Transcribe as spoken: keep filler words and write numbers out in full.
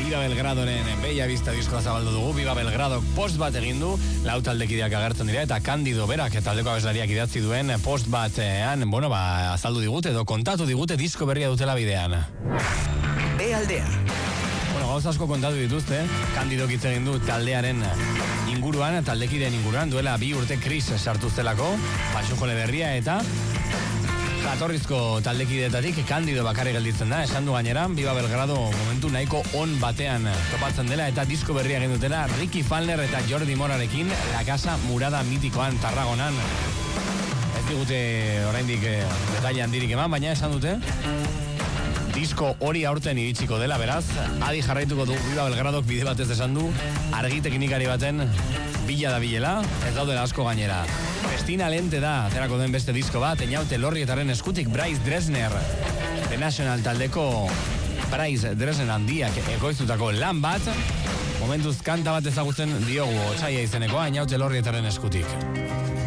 Viva Belgradoren Bella Vista diskoa zabaldu dugu. Viva Belgrado post bat egin du, lau taldekideak agertzen dira, eta Candido berak taldeko abeslariak idatzi duen post batean, bueno, ba, azaldu digute edo kontatu digute disko berria dutela bidean. B aldea. Bueno, gauz asko kontatu dituzte, Candido hitz egin du taldearen inguruan, taldekideen inguruan, duela bi urte Chris sartu zelako, Patxujole berria, eta jatorrizko taldekideetatik Candido bakarrik gelditzen da, esan du gainera, Viva Belgrado momentu nahiko on batean topatzen dela, eta disko berria egin dutela Ricky Falner eta Jordi Morarekin La Casa Murada mitikoan Tarragonan. Ez digute oraindik eh, detaile handirik eman, baina esan dute disko hori aurten iritsiko dela, beraz, adi jarraituko du Viva Belgradok bide batez esan du, argi teknikari baten bila da bilela, ez daudela asko gainera. Festina lente da, aterako den beste disko bat, Einaute Lorrietaren eskutik Bryce Dresner, The National taldeko Bryce Dresner handiak ekoiztutako lan bat, momentuz kanta bat ezagutzen diogu, otsaia izenekoa, Einaute Lorrietaren eskutik.